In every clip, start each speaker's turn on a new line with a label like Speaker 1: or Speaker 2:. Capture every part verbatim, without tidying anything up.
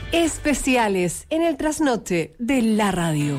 Speaker 1: Especiales en el trasnoche de la radio.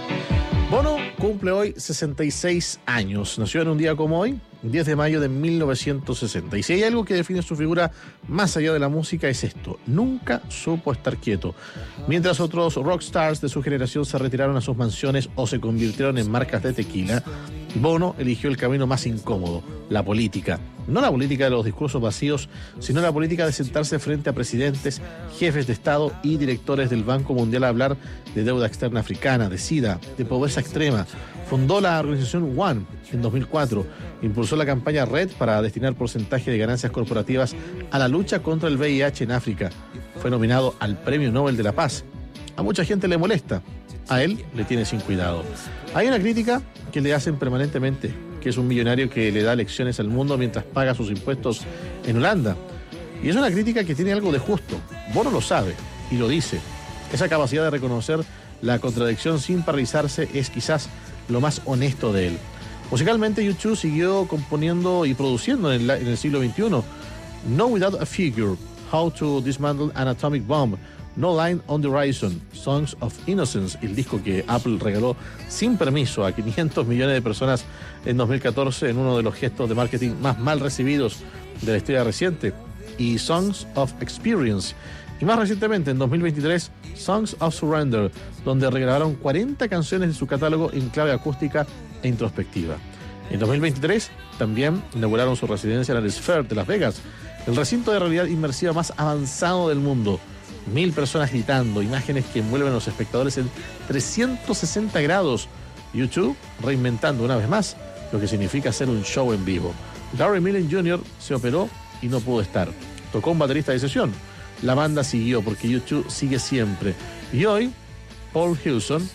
Speaker 2: Bono cumple hoy sesenta y seis años. Nació en un día como hoy, diez de mayo de mil novecientos sesenta. Y si hay algo que define su figura más allá de la música es esto: nunca supo estar quieto. Mientras otros rockstars de su generación se retiraron a sus mansiones o se convirtieron en marcas de tequila, Bono eligió el camino más incómodo, la política. No la política de los discursos vacíos, sino la política de sentarse frente a presidentes, jefes de Estado y directores del Banco Mundial a hablar de deuda externa africana, de SIDA, de pobreza extrema. Fundó la organización One en dos mil cuatro, impulsó la campaña Red para destinar porcentaje de ganancias corporativas a la lucha contra el V I H en África. Fue nominado al Premio Nobel de la Paz. A mucha gente le molesta, a él le tiene sin cuidado. Hay una crítica que le hacen permanentemente, que es un millonario que le da lecciones al mundo mientras paga sus impuestos en Holanda. Y es una crítica que tiene algo de justo. Bono lo sabe y lo dice. Esa capacidad de reconocer la contradicción sin paralizarse es quizás lo más honesto de él. Musicalmente, U dos siguió componiendo y produciendo en el, en el siglo veintiuno. No Without a Figure, How to Dismantle an Atomic Bomb, No Line on the Horizon, Songs of Innocence, el disco que Apple regaló sin permiso a quinientos millones de personas en dos mil catorce en uno de los gestos de marketing más mal recibidos de la historia reciente, y Songs of Experience. Y más recientemente, en dos mil veintitrés, Songs of Surrender, donde regrabaron cuarenta canciones de su catálogo en clave acústica e introspectiva. En dos mil veintitrés también inauguraron su residencia en el Sphere de Las Vegas, el recinto de realidad inmersiva más avanzado del mundo. Mil personas gritando, imágenes que envuelven a los espectadores en trescientos sesenta grados. U dos reinventando una vez más lo que significa hacer un show en vivo. Gary Millen junior se operó y no pudo estar. Tocó un baterista de sesión. La banda siguió porque U dos sigue siempre. Y hoy, Paul Hewson,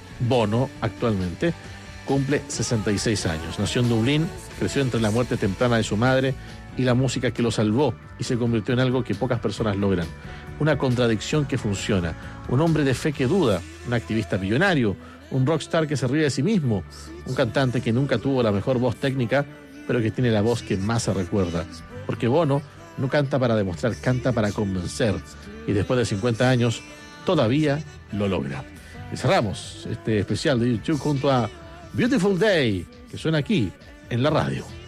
Speaker 2: Bono actualmente, cumple sesenta y seis años. Nació en Dublín, creció entre la muerte temprana de su madre y la música que lo salvó y se convirtió en algo que pocas personas logran. Una contradicción que funciona. Un hombre de fe que duda, un activista millonario, un rockstar que se ríe de sí mismo, un cantante que nunca tuvo la mejor voz técnica, pero que tiene la voz que más se recuerda. Porque Bono no canta para demostrar, canta para convencer. Y después de cincuenta años, todavía lo logra. Y cerramos este especial de YouTube junto a Beautiful Day, que suena aquí en la radio.